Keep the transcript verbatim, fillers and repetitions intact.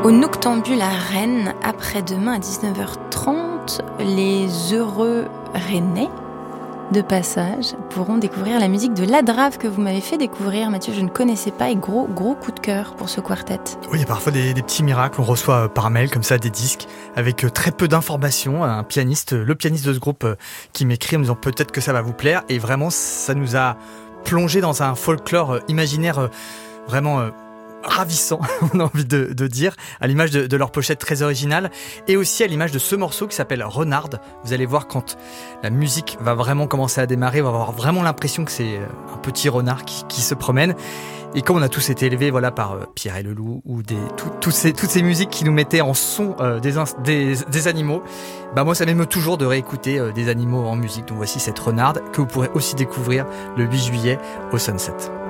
Au Noctambule à Rennes, après-demain à dix-neuf heures trente, les heureux Rennais de passage pourront découvrir la musique de l'Adrave que vous m'avez fait découvrir, Mathieu. Je ne connaissais pas et gros, gros coup de cœur pour ce quartet. Oui, il y a parfois des, des petits miracles. On reçoit par mail comme ça des disques avec très peu d'informations. Un pianiste, le pianiste de ce groupe qui m'écrit en me disant peut-être que ça va vous plaire. Et vraiment, ça nous a plongé dans un folklore imaginaire vraiment ravissant, on a envie de, de dire, à l'image de, de leur pochette très originale et aussi à l'image de ce morceau qui s'appelle Renard. Vous allez voir quand la musique va vraiment commencer à démarrer, on va avoir vraiment l'impression que c'est un petit renard qui, qui se promène. Et comme on a tous été élevés voilà, par euh, Pierre et le Loup ou des, tout, tout ces, toutes ces musiques qui nous mettaient en son euh, des, des, des animaux, bah moi ça m'émeut toujours de réécouter euh, des animaux en musique. Donc voici cette Renard que vous pourrez aussi découvrir le huit juillet au Sunset.